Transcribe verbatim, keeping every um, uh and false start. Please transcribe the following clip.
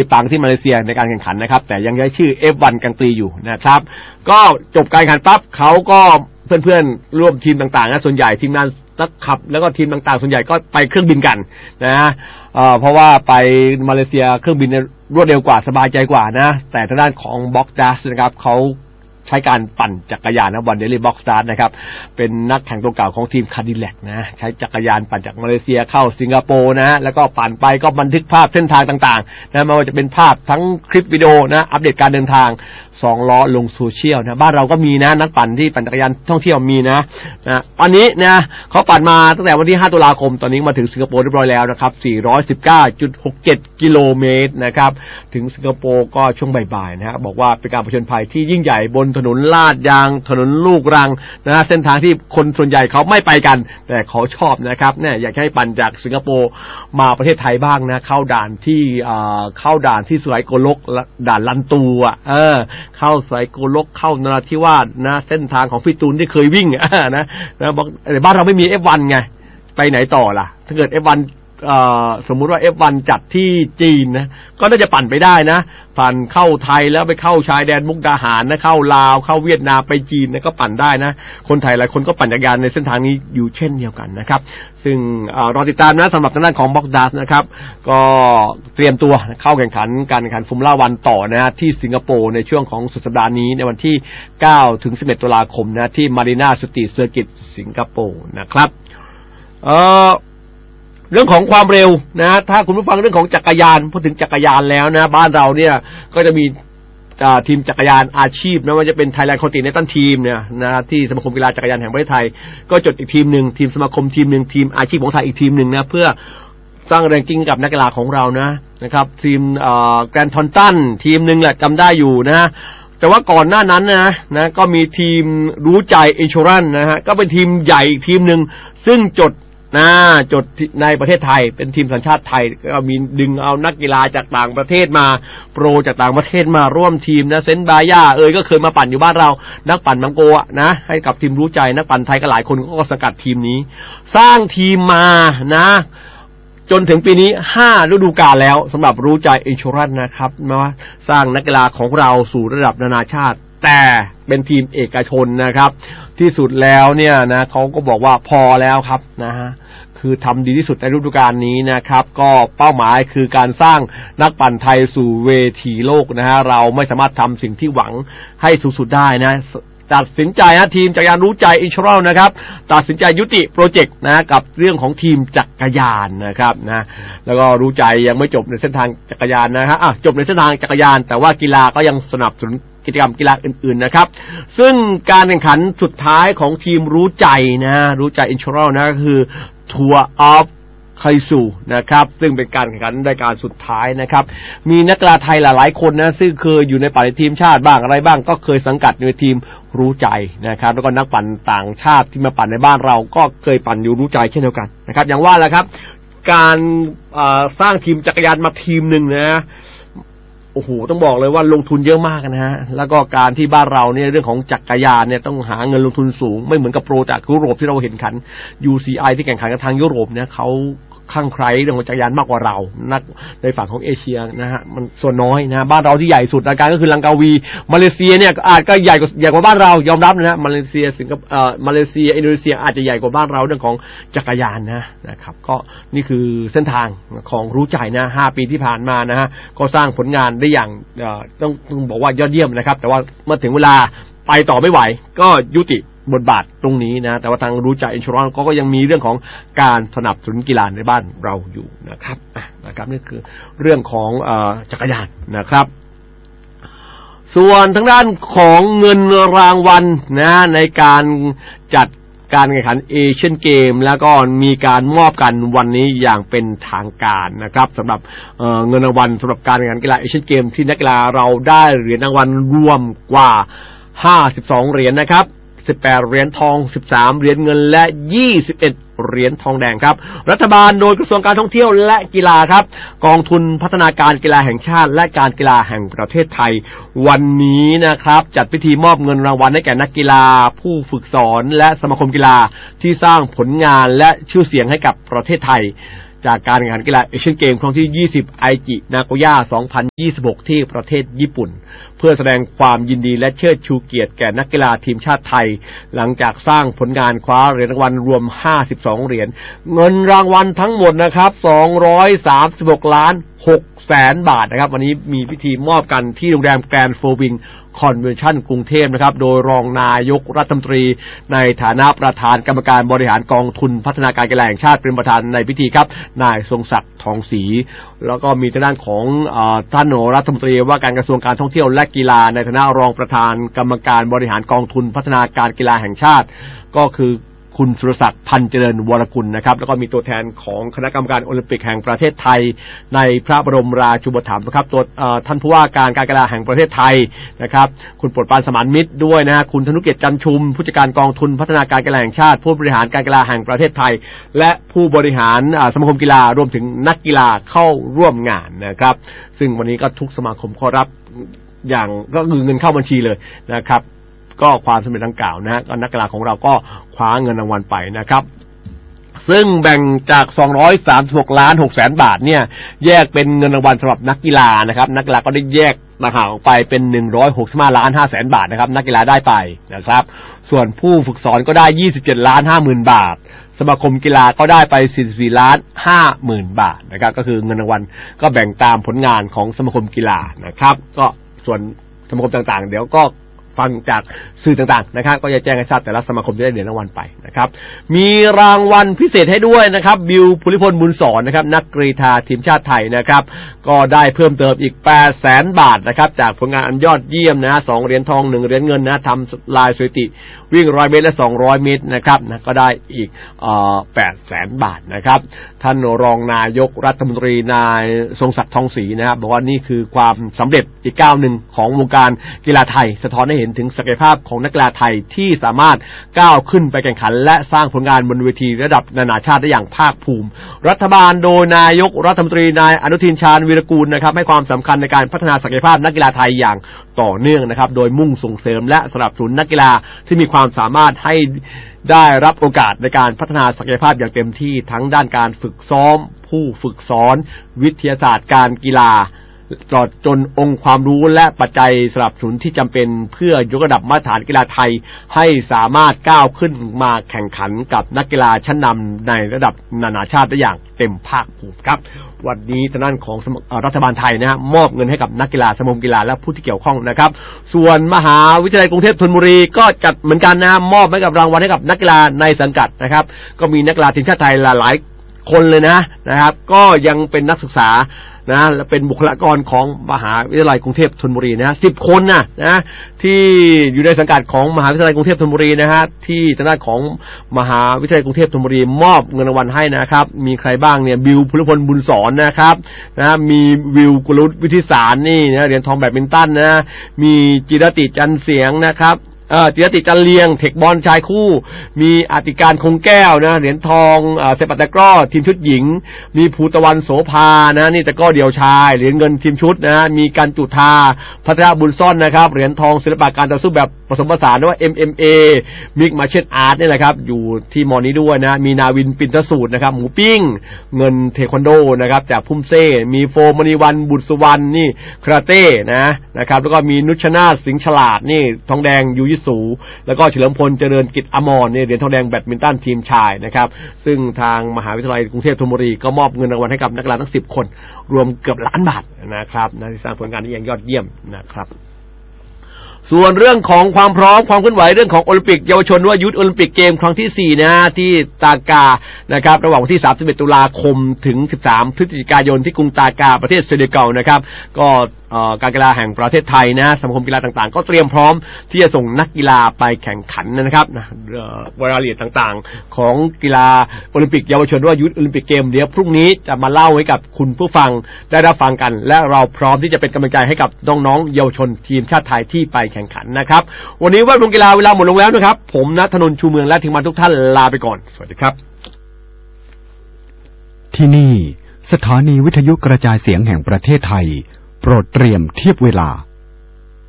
ปังที่มาเลเซียในการแข่งขันนะครับแต่ยังใช้ชื่อ เอฟ วัน กลางปีอยู่นะครับก็จบการแข่งขันปั๊บเขาก็เพื่อนๆร่วมทีมต่างๆนะส่วนใหญ่ทีมงานนักขับแล้วก็ทีมต่างๆส่วนใหญ่ก็ไปเครื่องบินกันนะฮะเอ่อเพราะว่าไปมาเลเซียเครื่องบินรวดเร็วกว่าสบายใจกว่านะแต่ทางด้านของบ็อกดัสนะครับเขาใช้การปั่นจักรยานนะวันเดลี่บ็อกสตาร์นะครับเป็นนักแข่งตัวเก่าของทีมคาดิแลกนะใช้จักรยานปั่นจากมาเลเซียเข้าสิงคโปร์นะแล้วก็ปั่นไปก็บันทึกภาพเส้นทางต่างๆนะไม่ว่าจะเป็นภาพทั้งคลิปวิดีโอนะอัปเดตการเดินทางสองล้อลงโซเชียลนะบ้านเราก็มีนะนักปั่นที่ปั่นจักรยานท่องเที่ยวมีนะนะตอนนี้นะเขาปั่นมาตั้งแต่วันที่ห้าตุลาคมตอนนี้มาถึงสิงคโปร์เรียบร้อยแล้วนะครับสี่ร้อยสิบเก้าจุดหกเจ็ดกิโลเมตรนะครับถึงสิงคโปร์ก็ช่วงบ่ายๆนะฮะบอกว่าเป็นการผจญภัยที่ยิ่งใหญ่บนถนนลาดยางถนนลูกรังนะเส้นทางที่คนส่วนใหญ่เขาไม่ไปกันแต่เขาชอบนะครับเนี่ยอยากให้ปั่นจากสิงคโปร์มาประเทศไทยบ้างนะเข้าด่านที่เอ่อเข้าด่านที่สุไหงโกลกด่านลันตูอ่ะเออเข้าสายโกลกเข้านราธิวาสนะเส้นทางของพี่ตูนที่เคยวิ่งอ่ะนะนะบอกบ้านเราไม่มี เอฟ วัน ไงไปไหนต่อล่ะถ้าเกิด เอฟ วัน เอ่อสมมุติว่า เอฟ วัน จัดที่จีนนะก็น่าจะปั่นไปได้นะปั่นเข้าไทยแล้วไปเข้าชายแดนมุกดาหารนะเข้าลาวเข้าเวียดนามไปจีนนะก็ปั่นได้นะคนไทยหลายคนก็ปั่นจักรยานในเส้นทางนี้อยู่เช่นเดียวกันนะครับซึ่งรอติดตามนะสำหรับทางด้านของบ็อกดัสนะครับก็เตรียมตัวเข้าแข่งขันการแข่งขันฟอร์มูล่าวันต่อนะที่สิงคโปร์ในช่วงของสุดสัปดาห์นี้ในวันที่เก้าถึงสิบเอ็ดตุลาคมนะที่มารีนาสตรีทเซอร์กิตสิงคโปร์นะครับเอ่อเรื่องของความเร็วนะถ้าคุณผู้ฟังเรื่องของจักรยานพูดถึงจักรยานแล้วนะบ้านเราเนี่ยก็จะมีทีมจักรยานอาชีพนะว่าจะเป็น Thailand Continental Team เนี่ยนะที่สมาคมกีฬาจักรยานแห่งประเทศไทยก็จดอีกทีมหนึ่งทีมสมาคมทีมหนึ่งทีมอาชีพของไทยอีกทีมหนึ่งนะเพื่อสร้างแรงกิ้งกับนักกีฬาของเรานะนะครับทีมแกรนด์ทอนตันทีมหนึ่งแหละจำได้อยู่นะแต่ว่าก่อนหน้านั้นนะนะก็มีทีมรู้ใจเอชรันนะฮะก็เป็นทีมใหญ่อีกทีมหนึ่งซึ่งจดนะจดในประเทศไทยเป็นทีมสัญชาติไทยก็มีดึงเอานักกีฬาจากต่างประเทศมาโปรจากต่างประเทศมาร่วมทีมนะเซนบาย่าเอ่ยก็เคยมาปั่นอยู่บ้านเรานักปั่นมังโกะนะให้กับทีมรู้ใจนักปั่นไทยก็หลายคนก็สกัดทีมนี้สร้างทีมมานะจนถึงปีนี้ห้าฤดูกาลแล้วสำหรับรู้ใจเอชรันนะครับนะสร้างนักกีฬาของเราสู่ระดับนานาชาติแต่เป็นทีมเอกชนนะครับที่สุดแล้วเนี่ยนะเขาก็บอกว่าพอแล้วครับนะฮะคือทำดีที่สุดในฤดูกาลนี้นะครับก็เป้าหมายคือการสร้างนักปั่นไทยสู่เวทีโลกนะฮะเราไม่สามารถทำสิ่งที่หวังให้สูงสุดได้นะตัดสินใจนะทีมจักรยานรู้ใจอินชรัลนะครับตัดสินใจยุติโปรเจกต์นะกับเรื่องของทีมจักรยานนะครับนะแล้วก็รู้ใจยังไม่จบในเส้นทางจักรยานนะฮะอ่ะจบในเส้นทางจักรยานแต่ว่ากีฬาก็ยังสนับสนุนกิจกรรมกีฬาอื่นๆนะครับซึ่งการแข่งขันสุดท้ายของทีมรู้ใจนะรู้ใจอินชรัลนะก็คือทัวร์ออฟไคซูนะครับซึ่งเป็นการแข่งขันรายการสุดท้ายนะครับมีนักกีฬาไทยหลายๆคนนะซึ่งเคยอยู่ในปั่นทีมชาติบ้างอะไรบ้างก็เคยสังกัดในทีมรู้ใจนะครับแล้วก็นักปั่นต่างชาติที่มาปั่นในบ้านเราก็เคยปั่นอยู่รู้ใจเช่นเดียวกันนะครับอย่างว่าแหละครับการสร้างทีมจักรยานมาทีมหนึ่งนะโอ้โหต้องบอกเลยว่าลงทุนเยอะมากนะฮะแล้วก็การที่บ้านเราเนี่ยเรื่องของจักรยานเนี่ยต้องหาเงินลงทุนสูงไม่เหมือนกับโปรจากยุโรปที่เราเห็นขัน ยู ซี ไอ ที่แข่งขันกับทางยุโรปเนี่ยเขาข้างใครเรื่องของจักรยานมากกว่าเรานักในฝั่งของเอเชียนะฮะมันส่วนน้อยนะบ้านเราที่ใหญ่สุดรายการก็คือลังกาวีมาเลเซียเนี่ยอาจก็ใหญ่กว่าใหญ่กว่าบ้านเรายอมรับนะฮะมาเลเซียสิงคโปร์เอ่อมาเลเซียอินโดนีเซียอาจจะใหญ่กว่าบ้านเราเรื่องของจักรยานนะนะครับก็นี่คือเส้นทางของรู้ใจนะห้าปีที่ผ่านมานะฮะก็สร้างผลงานได้อย่างเอ่อต้องต้องบอกว่ายอดเยี่ยมนะครับแต่ว่าเมื่อถึงเวลาไปต่อไม่ไหวก็ยุติบทบาทตรงนี้นะแต่ว่าทางรู้ใจอินชรัลก็ยังมีเรื่องของการสนับสนุนกีฬาในบ้านเราอยู่นะครับนะครับนี่คือเรื่องของเอ่อจักรยานนะครับส่วนทางด้านของเงินรางวัลนะในการจัดการแข่งขันเอเชียนเกมแล้วก็มีการมอบกันวันนี้อย่างเป็นทางการนะครับสำหรับ เอ่อ เงินรางวัลสำหรับการแข่งขันกีฬาเอเชียนเกมที่นักกีฬาเราได้เหรียญรางวัลรวมกว่าห้าสิบสองเหรียญนะครับสิบแปดเหรียญทองสิบสามเหรียญเงินและยี่สิบเอ็ดเหรียญทองแดงครับรัฐบาลโดยกระทรวงการท่องเที่ยวและกีฬาครับกองทุนพัฒนาการกีฬาแห่งชาติและการกีฬาแห่งประเทศไทยวันนี้นะครับจัดพิธีมอบเงินรางวัลให้แก่นักกีฬาผู้ฝึกสอนและสมาคมกีฬาที่สร้างผลงานและชื่อเสียงให้กับประเทศไทยจากการแข่งขันกีฬาเอเชียนเกมครั้งที่ยี่สิบไอจินาโกย่าสองพันยี่สิบหกที่ประเทศญี่ปุ่นเพื่อแสดงความยินดีและเชิดชูเกียรติแก่นักกีฬาทีมชาติไทยหลังจากสร้างผลงานคว้าเหรียญรางวัลรวมห้าสิบสองเหรียญเงินรางวัลทั้งหมดนะครับสองร้อยสามสิบหกล้านหกแสนบาทนะครับวันนี้มีพิธีมอบกันที่โรงแรมแกรนด์โฟวิงคอนเวนชั่นกรุงเทพนะครับโดยรองนายกรัฐมนตรีในฐานะประธานกรรมการบริหารกองทุนพัฒนาการกีฬาแห่งชาติเป็นประธานในพิธีครับนายทรงศักดิ์ทองศรีแล้วก็มีทางด้านของท่านรัฐมนตรีว่าการกระทรวงการท่องเที่ยวและกีฬาในฐานะรองประธานกรรมการบริหารกองทุนพัฒนาการกีฬาแห่งชาติก็คือคุณสุรศักดิ์พันเจริญวรกุลนะครับแล้วก็มีตัวแทนของคณะกรรมการโอลิมปิกแห่งประเทศไทยในพระบรมราชูปถัมภ์นะครับตัวท่านผู้ว่าการการกีฬาแห่งประเทศไทยนะครับคุณโปรดปรานสมานมิตรด้วยนะคุณธนุเกียรติจันชุมผู้จัดการกองทุนพัฒนาการกีฬาแห่งชาติผู้บริหารการกีฬาแห่งประเทศไทยและผู้บริหารสมาคมกีฬารวมถึงนักกีฬาเข้าร่วมงานนะครับซึ่งวันนี้ก็ทุกสมาคมขอรับอย่างก็คือเงินเข้าบัญชีเลยนะครับก็ความสำเร็จดังกล่าวนะฮะก็นักกีฬาของเราก็คว้าเงินรางวัลไปนะครับซึ่งแบ่งจากสองร้อยสามสิบหกล้านหกแสนบาทเนี่ยแยกเป็นเงินรางวัลสำหรับนักกีฬานะครับนักกีฬาก็ได้แยกต่างหากออกไปเป็นหนึ่งร้อยหกสิบห้าล้านห้าแสนบาทนะครับนักกีฬาได้ไปนะครับส่วนผู้ฝึกสอนก็ได้ยี่สิบเจ็ดล้านห้าหมื่นบาทสมาคมกีฬาก็ได้ไปสี่สิบสี่ล้านห้าหมื่นบาทนะครับก็คือเงินรางวัลก็แบ่งตามผลงานของสมาคมกีฬานะครับก็ส่วนสมาคมต่างๆเดี๋ยวก็ฟังจากสื่อต่างๆนะครับก็จะแจ้งให้ทราบแต่ละสมาคมจะได้เหรียญรางวัลไปนะครับมีรางวัลพิเศษให้ด้วยนะครับบิวภูริพลบุญสอนนะครับนักกรีฑาทีมชาติไทยนะครับก็ได้เพิ่มเติมอีกแปดแสนบาทนะครับจากผลงานอันยอดเยี่ยมนะสองเหรียญทองหนึ่งเหรียญเงินนะทำลายสถิติวิ่งร้อยเมตรและสองร้อยเมตรนะครับนะก็ได้อีกเอ่อแปดแสนบาทนะครับท่านรองนายกรัฐมนตรีนายทรงศักดิ์ทองศรีนะครับบอกว่านี่คือความสำเร็จอีกก้าวหนึ่งของวงการกีฬาไทยสะท้อนให้เห็นถึงศักยภาพของนักกีฬาไทยที่สามารถก้าวขึ้นไปแข่งขันและสร้างผลงานบนเวทีระดับนานาชาติได้อย่างภาคภูมิรัฐบาลโดยนายกรัฐมนตรีนายอนุทินชาญวีรกูลนะครับให้ความสำคัญในการพัฒนาศักยภาพนักกีฬาไทยอย่างต่อเนื่องนะครับโดยมุ่งส่งเสริมและสนับสนุนนักกีฬาที่มีความสามารถให้ได้รับโอกาสในการพัฒนาศักยภาพอย่างเต็มที่ทั้งด้านการฝึกซ้อมผู้ฝึกสอนวิทยาศาสตร์การกีฬาตลอดจนองค์ความรู้และปัจจัยสนับสนุนที่จำเป็นเพื่อยกระดับมาตรฐานกีฬาไทยให้สามารถก้าวขึ้นมาแข่งขันกับนักกีฬาชั้นนำในระดับนานาชาติได้อย่างเต็มภาคภูมิครับวันนี้ทางด้านของรัฐบาลไทยนะมอบเงินให้กับนักกีฬาสมาคมกีฬาและผู้ที่เกี่ยวข้องนะครับส่วนมหาวิทยาลัยกรุงเทพธนบุรีก็จัดเหมือนกันนะมอบให้กับรางวัลให้กับนักกีฬาในสังกัดนะครับก็มีนักกีฬาทีมชาติไทยหลายคนเลยนะนะครับก็ยังเป็นนักศึกษานะและเป็นบุคลากรของมหาวิทยาลัยกรุงเทพธนบุรีนะสิบคนนะนะที่อยู่ในสังกัดของมหาวิทยาลัยกรุงเทพธนบุรีนะฮะที่ทางด้านของมหาวิทยาลัยกรุงเทพธนบุรีมอบเงินรางวัลให้นะครับมีใครบ้างเนี่ยบิวภูริพลบุญสอนนะครับนะมีวิวกุลวิทิสารนี่นะเหรียญทองแบดมินตันนะมีจิรติจันเสียงนะครับเอ่อจิรติจันเลียงเทคบอลชายคู่มีอติการคงแก้วนะเหรียญทองเอ่อเซปัตตะกร้อทีมชุดหญิงมีภูตะวันโสภานะนี่ตะกร้อเดี่ยวชายเหรียญเงินทีมชุดนะมีกันจุธาพัทรบุญซ่อนนะครับเหรียญทองศิลปะการต่อสู้แบบผสมผสานนะว่า เอ็ม เอ็ม เอ มิกมาเชตอาร์ตนี่แหละครับอยู่ที่มอนี้ด้วยนะมีนาวินปินทสูตรนะครับหมูปิ้งเงินเทควันโดนะครับจากพุ่มเซ่มีโฟมณีวันบุตรสุวรรณนี่คาราเต้นะนะครับแล้วก็มีนุชนาถสิงห์ฉลาดนี่ทองแดงยูยิสูแล้วก็เฉลิมพลเจริญกิจอมรเนี่ยเหรียญทองแดงแบดมินตันทีมชายนะครับซึ่งทางมหาวิทยาลัยกรุงเทพธนบุรีก็มอบเงินรางวัลให้กับนักกีฬาทั้งสิบคนรวมเกือบล้านบาทนะครับนะที่สร้างผลงานที่ยังยอดเยี่ยมนะครับส่วนเรื่องของความพร้อมความเคลื่อนไหวเรื่องของโอลิมปิกเยาวชนว่ายุทธโอลิมปิกเกมครั้งที่สี่นะที่ตากานะครับระหว่างวันที่สามสิบเอ็ดตุลาคมถึงสิบสามพฤศจิกายนที่กรุงตากาประเทศเซเนกัลนะครับก็การกีฬาแห่งประเทศไทยนะสมาคมกีฬาต่างๆก็เตรียมพร้อมที่จะส่งนักกีฬาไปแข่งขันนะครับนะรายละเอียดต่างๆของกีฬาโอลิมปิกเยาวชนว่ายุทธโอลิมปิกเกมเดี๋ยวพรุ่งนี้จะมาเล่าให้กับคุณผู้ฟังได้รับฟังกันและเราพร้อมที่จะเป็นกำลังใจให้กับน้องๆเยาวชนทีมชาติไทยที่ไปแข่งขันนะครับวันนี้ว่าลงกีฬาเวลาหมดลงแล้วนะครับผมณธนนท์ชูเมืองและทีมงานทุกท่านลาไปก่อนสวัสดีครับที่นี่สถานีวิทยุกระจายเสียงแห่งประเทศไทยโปรดเตรียมเทียบเวลา